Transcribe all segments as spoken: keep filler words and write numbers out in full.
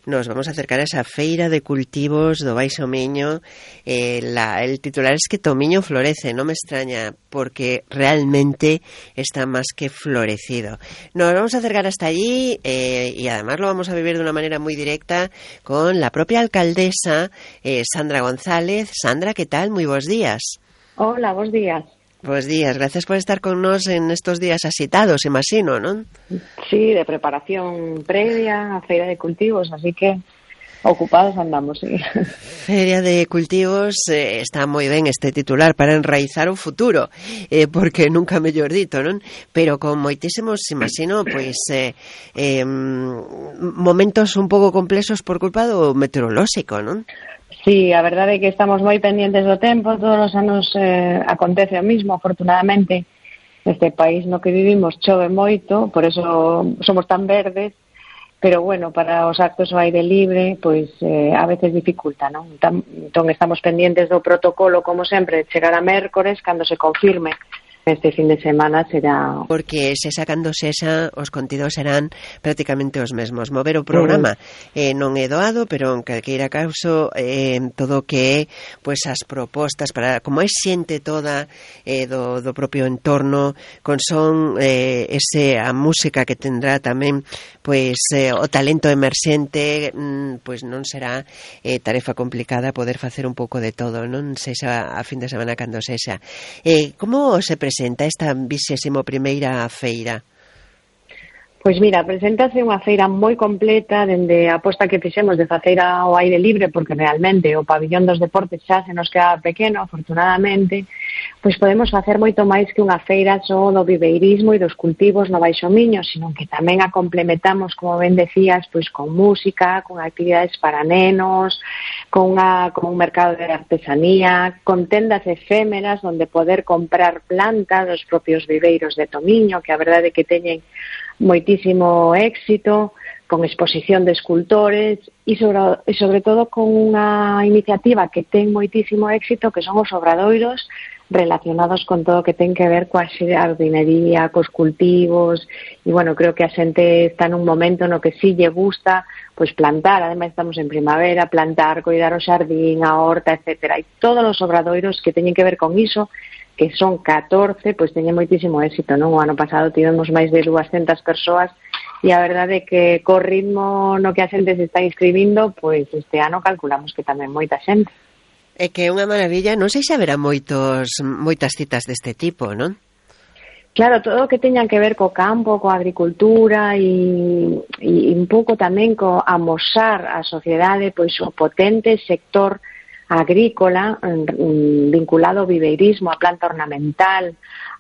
nos vamos a acercar a esa feira de cultivos do Baixo Miño. Eh, la, el titular es que Tomiño florece, no me extraña, porque realmente está más que florecido. Nos vamos a acercar hasta allí eh, y además lo vamos a vivir de una manera muy directa con la propia alcaldesa, eh, Sandra González. Sandra, ¿qué tal? Muy buenos días. Hola, buenos días. Buenos días, gracias por estar con nos en estos días asitados, imagino, ¿no? Sí, de preparación previa a Feira de Cultivos, así que ocupados andamos, sí. Feria de Cultivos, eh, está moi ben este titular para enraizar o futuro, eh, porque nunca mellor dito, non? Pero con moitísimos, imagino, pois eh, eh, momentos un pouco complexos por culpa do meteorolóxico, non? Sí, a verdade é que estamos moi pendientes do tempo, todos os anos eh, acontece o mismo, afortunadamente. Neste país no que vivimos chove moito, por eso somos tan verdes, pero bueno, para os actos ao aire libre, pois eh, a veces dificulta, non? Entón estamos pendientes do protocolo, como sempre, chegar a mércores, cando se confirme. Este fin de semana será... Porque se sacando sexa, os contidos serán prácticamente os mesmos. Mover o programa eh, non é doado, pero en calqueira caso eh, todo o que é pois as propostas para, como é xente toda eh, do, do propio entorno, con son eh, ese a música que tendrá tamén pois eh, o talento emerxente, mm, pois non será eh, tarefa complicada poder facer un pouco de todo, non sexa a fin de semana cando sexa. Eh, como se presenta presenta esta vigésimo primeira feira? Pois mira, preséntase unha feira moi completa dende a aposta que fixemos de facer ao aire libre, porque realmente o pabillón dos deportes xa se nos queda pequeno, afortunadamente, pois podemos facer moito máis que unha feira só do viveirismo e dos cultivos no Baixo Miño, sino que tamén a complementamos, como ben decías, pois con música, con actividades para nenos, con, unha, con un mercado de artesanía, con tendas efémeras onde poder comprar plantas dos propios viveiros de Tomiño, que a verdade é que teñen moitísimo éxito, con exposición de escultores e sobre, e sobre todo con unha iniciativa que ten moitísimo éxito, que son os obradoiros relacionados con todo o que ten que ver coa jardinería, cos cultivos, e bueno, creo que a xente está nun momento no que sí lle gusta pois plantar, ademais estamos en primavera, plantar, coidar o xardín, a horta, etcétera, e todos os obradoiros que teñen que ver con iso, que son catorce, pois teñen moitísimo éxito, non? O ano pasado tivemos máis de duascentas persoas e a verdade é que co ritmo no que a xente se está inscribindo, pois este ano calculamos que tamén moita xente. É que é unha maravilla, non sei se haberá moitos, moitas citas deste tipo, non? Claro, todo o que teñan que ver co campo, coa agricultura e, e un pouco tamén co amosar a sociedade pois o potente sector agrícola vinculado ao viveirismo, a planta ornamental,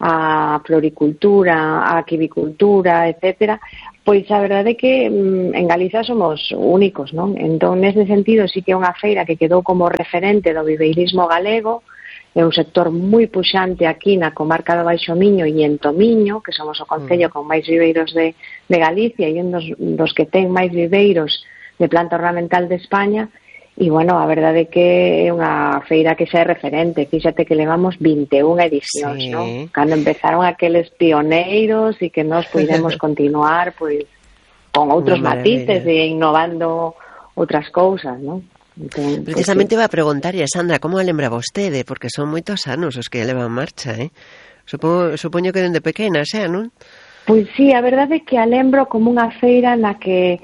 a floricultura, a aquivicultura, etcétera, pois a verdade é que en Galiza somos únicos, non? Entón, nese sentido, sí que é unha feira que quedou como referente do viveirismo galego, é un sector moi puxante aquí na comarca do Baixo Miño e en Tomiño, que somos o concello con máis viveiros de, de Galicia e un dos, dos que ten máis viveiros de planta ornamental de España. E, bueno, a verdade é que é unha feira que xa é referente. Fíxate que levamos vinte e unha edicións, sí, non? Cando empezaron aqueles pioneiros e que nós podemos continuar pois con outros matices e innovando outras cousas, non? Entón, precisamente iba a preguntarlle, Sandra, como a lembra vostede? Porque son moitos anos os que levan marcha, eh? Supongo, supoño que dende pequena xa, non? Pois sí, a verdade é que a lembro como unha feira na que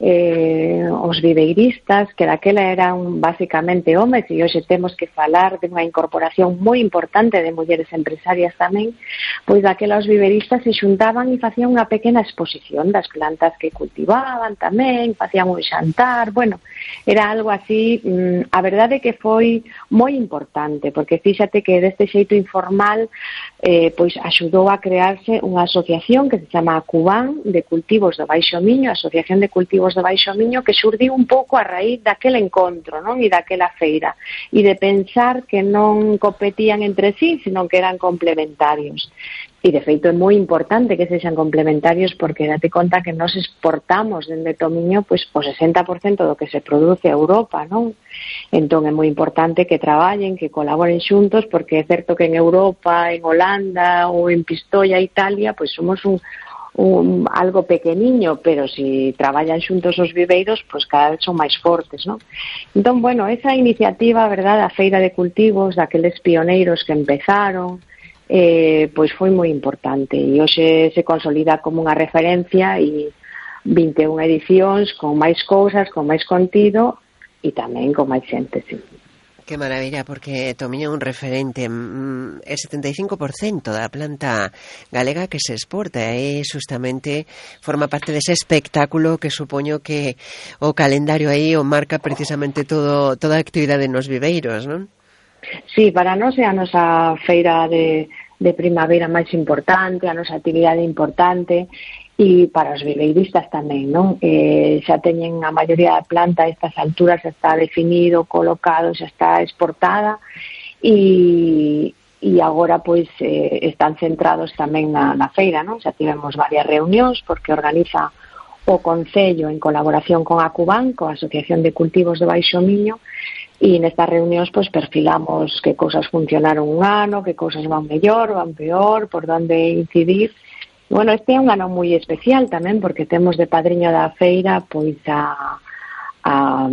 eh, os viveiristas, que daquela eran basicamente homes, e hoxe temos que falar de unha incorporación moi importante de mulleres empresarias tamén, pois daquela os viveiristas se xuntaban e facían unha pequena exposición das plantas que cultivaban tamén, facían un xantar, bueno, era algo así, mmm, a verdade é que foi moi importante, porque fíxate que deste xeito informal eh, pois axudou a crearse unha asociación que se chama Cubán de Cultivos do Baixo Miño, Asociación de Cultivos do Baixo Miño, que xurdiu un pouco a raíz daquele encontro, non? E daquela feira, e de pensar que non competían entre sí, sino que eran complementarios. E, de feito, é moi importante que sexan complementarios porque date conta que nos exportamos dende Tomiño pois, o sesenta por cento do que se produce a Europa, non? Entón, é moi importante que traballen, que colaboren xuntos, porque é certo que en Europa, en Holanda ou en Pistoia, Italia, pois somos un, un, algo pequeniño, pero si traballan xuntos os viveiros, pois cada vez son máis fortes, non? Entón, bueno, esa iniciativa, verdad, a Feira de Cultivos, daqueles pioneiros que empezaron, eh, pois foi moi importante, e hoxe se consolida como unha referencia, e vinte e unha edicións con máis cousas, con máis contido, e tamén con máis xente, sí. Que maravilla, porque Tomiño é un referente, é setenta e cinco por cento da planta galega que se exporta e justamente forma parte dese espectáculo que supoño que o calendario aí o marca precisamente todo toda a actividade nos viveiros, non? Sí, para nós é a nosa feira de, de primavera máis importante, a nosa actividade importante, e para os viveiristas tamén, non? Eh, xa teñen a maioría da planta a estas alturas, xa está definido, colocado, xa está exportada, e, e agora pois eh, están centrados tamén na, na feira, non? Xa tivemos varias reunións porque organiza o Concello en colaboración con a Cuban, coa Asociación de Cultivos do Baixo Miño, e nestas reunións pois perfilamos que cousas funcionaron un ano, que cousas van mellor, van peor, por onde incidir. Bueno, este é un ano moi especial tamén porque temos de padriño da feira pois a, a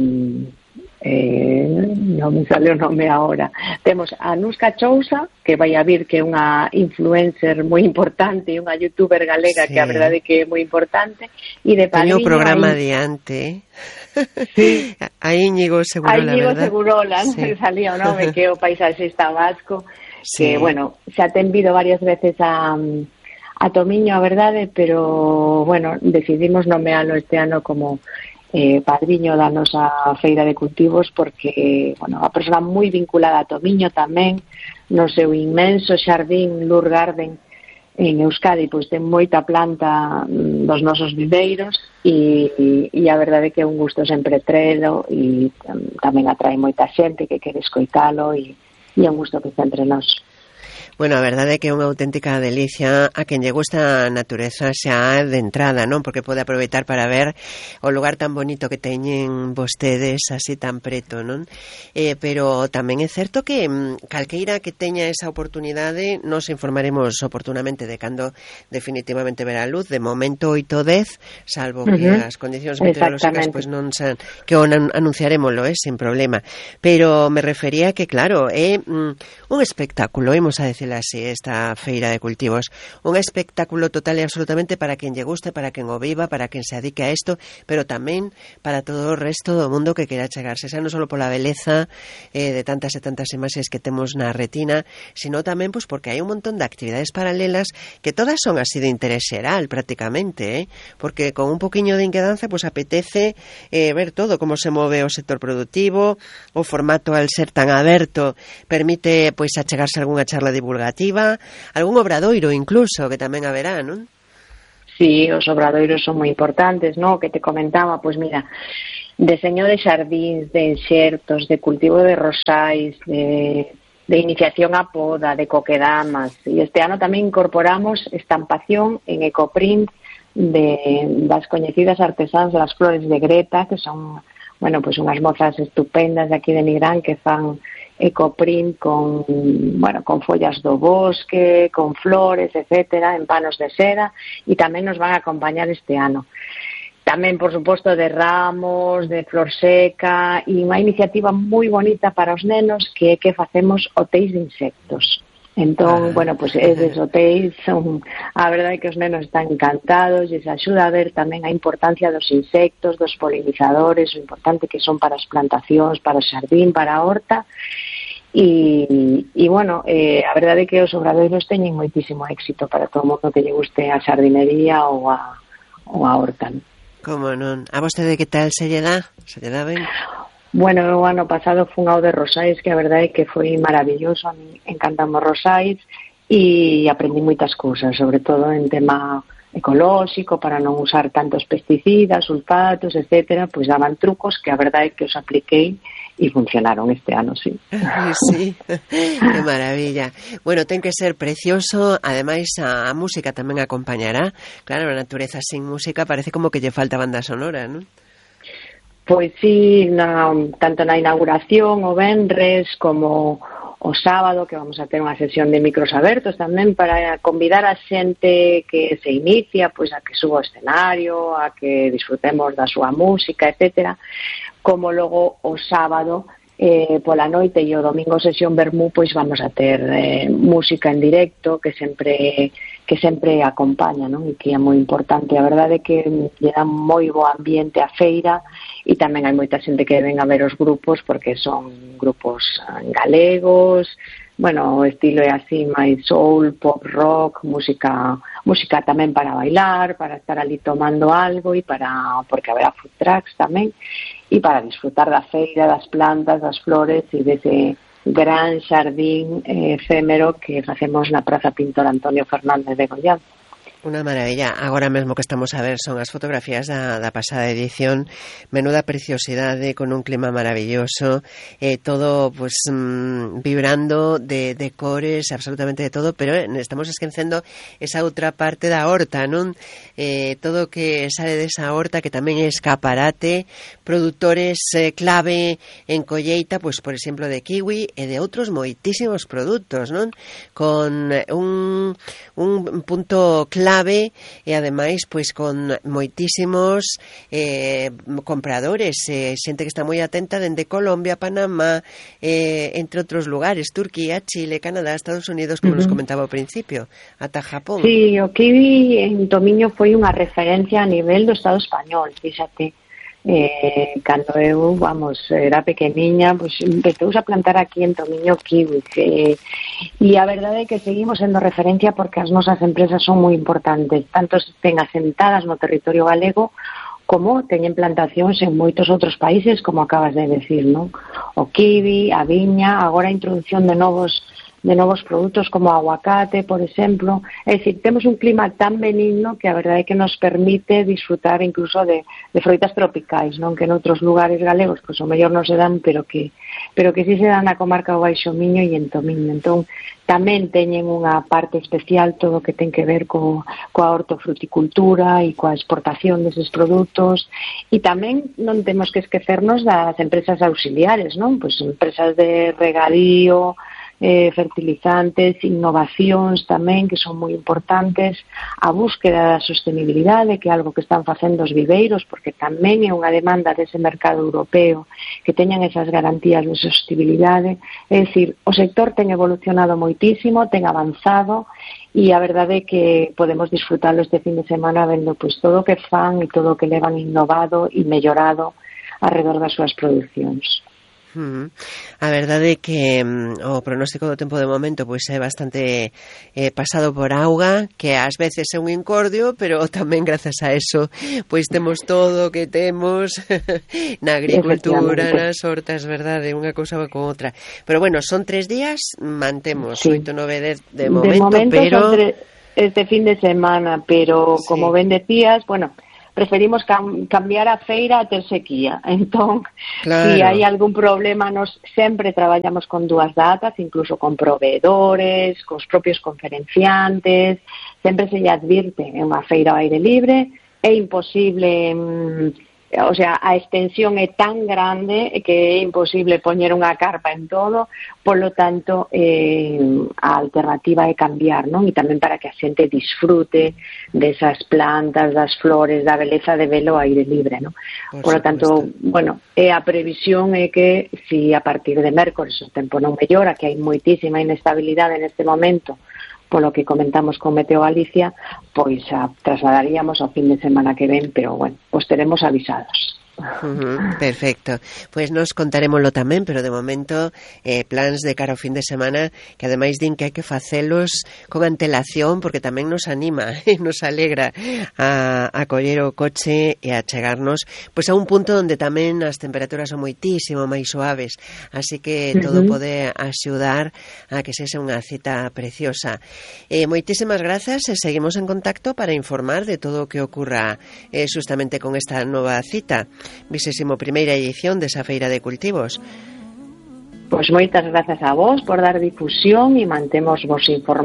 eh, non me sale o nome agora, temos a Nusca Chousa, que vai a vir, que é unha influencer moi importante e unha youtuber galega, sí, que a verdade que é moi importante, e de padriño teño o programa aí adiante. Sí. A Íñigo Segurola, a Íñigo verdad? Segurola, sí. Salía o nome, que é o paisaxista vasco, sí, que, bueno, xa ten vido varias veces a a Tomiño, a verdade, pero, bueno, decidimos nomealo este ano como eh, padriño da nosa Feira de Cultivos porque, bueno, a persona moi vinculada a Tomiño tamén, no seu inmenso xardín Lur Garden en Euskadi, pois ten moita planta dos nosos viveiros e, e, e a verdade que é un gusto sempre trelo e tamén atrae moita xente que quere escoitalo e, e é un gusto que está entre nós. Bueno, a verdade é que é unha auténtica delicia a quen lle gusta a natureza xa de entrada, non? Porque pode aproveitar para ver o lugar tan bonito que teñen vostedes así tan preto, non? Eh, pero tamén é certo que calqueira que teña esa oportunidade nos informaremos oportunamente de cando definitivamente verá a luz. De momento oito dez, salvo que uh-huh. as condicións meteorolóxicas pues, non san, que o anunciaremoslo, eh, sin problema. Pero me refería que, claro, é mm, un espectáculo, imos a decir así, esta Feira de Cultivos, un espectáculo total e absolutamente para quen lle guste, para quen o viva, para quen se adique a isto, pero tamén para todo o resto do mundo que queira chegarse, xa non só pola beleza eh, de tantas e tantas imaxes que temos na retina, sino tamén pues, porque hai un montón de actividades paralelas que todas son así de interés xeral prácticamente, eh? Porque con un poquinho de inquedanza pues apetece eh, ver todo, como se move o sector productivo, o formato al ser tan aberto permite pues achegarse algunha charla divulgativa, algún obradoiro incluso, que tamén haberá, non? Sí, os obradoiros son moi importantes, non? Que te comentaba, pois mira, deseño de xardíns, de enxertos, de cultivo de rosais, de, de iniciación a poda, de coquedamas, e este ano tamén incorporamos estampación en ecoprint de, das coñecidas artesáns das flores de Greta, que son, bueno, pois unhas mozas estupendas de aquí de Nigrán que fan ecoprint con, bueno, con follas do bosque, con flores, etcétera, en panos de seda, e tamén nos van a acompañar este ano. Tamén, por suposto, de ramos, de flor seca, e unha iniciativa moi bonita para os nenos que é que facemos hotéis de insectos. Entón, ah. bueno, pois pues, eses hotéis son, a verdade é que os nenos están encantados e se axuda a ver tamén a importancia dos insectos, dos polinizadores, o importante que son para as plantacións, para o xardín, para a horta. E, e bueno, eh, a verdade é que os obradoiros teñen moitísimo éxito para todo o mundo que lle guste a xardinería ou a, ou a horta. Como non? A vostede que tal se lle dá? Se lle dá ben? Bueno, o ano pasado fun ao de Rosais, que a verdade é que foi maravilloso, a mí encantamos Rosais e aprendí moitas cousas, sobre todo en tema ecolóxico, para non usar tantos pesticidas, sulfatos, etcétera, pois daban trucos que a verdade é que os apliquei e funcionaron este ano, sí. Sí, que maravilla. Bueno, ten que ser precioso, ademais a, a música tamén acompañará. Claro, a natureza sin música parece como que lle falta banda sonora, non? Pois sí, na, tanto na inauguración o venres como o sábado, que vamos a ter unha sesión de micros abertos tamén para convidar a xente que se inicia, pois a que suba ao escenario, a que disfrutemos da súa música, etcétera. Como logo o sábado eh, pola noite e o domingo sesión vermú, pois vamos a ter eh, música en directo que sempre que sempre acompaña, non? E que é moi importante. A verdade é que lle dá moi bo ambiente a feira e tamén hai moita xente que ven a ver os grupos porque son grupos galegos, bueno, o estilo é así, máis soul, pop, rock, música música tamén para bailar, para estar ali tomando algo e para, porque haberá food trucks tamén, e para disfrutar da feira, das plantas, das flores e dese gran xardín eh, efémero que facemos na Praza Pintor Antonio Fernández de Goián. Unha maravilla. Agora mesmo que estamos a ver son as fotografías da, da pasada edición. Menuda preciosidade, con un clima maravilloso, eh, todo pues mm, vibrando de, de cores, absolutamente de todo, pero eh, estamos esquecendo esa outra parte da horta, non? Eh, todo que sale desa horta, que tamén é escaparate, produtores eh, clave en colleita, pues por exemplo de kiwi e de outros moitísimos produtos, non? Con un, un punto clave clave e ademais pois con moitísimos eh, compradores, eh, xente que está moi atenta dende Colombia, Panamá, eh, entre outros lugares, Turquía, Chile, Canadá, Estados Unidos, como uh-huh. nos comentaba ao principio, ata Japón. Sí, o kiwi en Tomiño foi unha referencia a nivel do Estado español, fíxate. Eh, cando eu, vamos, era pequeniña, pois empezouse a plantar aquí en Tomiño kiwi, eh, e a verdade é que seguimos sendo referencia porque as nosas empresas son moi importantes, tanto estén asentadas no territorio galego como teñen plantacións en moitos outros países, como acabas de decir, non? O kiwi, a viña, agora a introducción de novos de novos produtos como aguacate, por exemplo. É dicir, temos un clima tan benigno que a verdade é que nos permite disfrutar incluso de, de froitas tropicais, non? Que en outros lugares galegos, pois o mellor non se dan, pero que pero que si se dan na comarca do Baixo Miño e en Tomiño. Entón, tamén teñen unha parte especial todo o que ten que ver co, coa hortofruticultura e coa exportación deses produtos, e tamén non temos que esquecernos das empresas auxiliares, non? Pois empresas de regadío, Eh, fertilizantes, innovacións tamén que son moi importantes, a búsqueda da sostenibilidade, que é algo que están facendo os viveiros, porque tamén é unha demanda dese mercado europeo que teñan esas garantías de sostenibilidade. É dicir, o sector ten evolucionado moitísimo, ten avanzado, e a verdade é que podemos disfrutalo este fin de semana vendo pois todo o que fan e todo o que levan innovado e mellorado alrededor das súas producións. Uh-huh. A verdade é que um, o pronóstico do tempo de momento pois é bastante eh, pasado por auga, que ás veces é un incordio, pero tamén grazas a eso pois temos todo o que temos na agricultura, nas hortas, verdade, unha cousa con outra. Pero bueno, son tres días, mantemos sí. oito, nove, dez de momento, de momento pero son tre- este fin de semana, pero sí. como ben decías, bueno, preferimos cam- cambiar a feira a ter sequía. Entón, claro. Se hai algún problema, nos sempre traballamos con dúas datas, incluso con proveedores, cos propios conferenciantes, sempre se lle advirte en unha feira ao aire libre, é imposible, mm, o sea, a extensión é tan grande que é imposible poñer unha carpa en todo, polo tanto, eh, a alternativa é cambiar, non? E tamén para que a xente disfrute desas plantas, das flores, da beleza de velo ao aire libre, non? Por lo tanto, bueno, é a previsión é que si a partir de mércores o tempo non mellora, que hai moitísima inestabilidade neste momento, polo que comentamos con Meteo Galicia, pois a trasladaríamos ao fin de semana que ven, pero bueno, os teremos avisados. Uh-huh, perfecto, pois nos contarémoslo tamén, pero de momento eh, plans de cara ao fin de semana que ademais din que hai que facelos con antelación, porque tamén nos anima e nos alegra a, a coller o coche e a chegarnos pois a un punto onde tamén as temperaturas son moitísimo máis suaves, así que todo uh-huh. pode axudar a que sexa unha cita preciosa. Eh, moitísimas grazas e seguimos en contacto para informar de todo o que ocurra eh, justamente con esta nova cita, vigésimo primeira edición desa Feira de Cultivos. Pois moitas grazas a vos por dar difusión e mantemos vos informados